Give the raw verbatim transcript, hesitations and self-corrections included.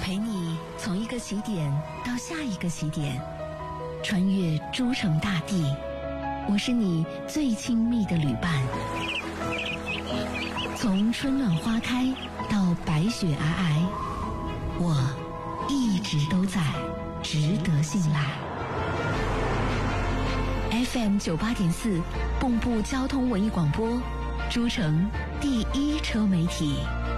陪你从一个起点到下一个起点，穿越诸城大地。我是你最亲密的旅伴，从春暖花开到白雪皑皑，我一直都在，值得信赖。F M 九八点四，蚌埠交通文艺广播，诸城第一车媒体。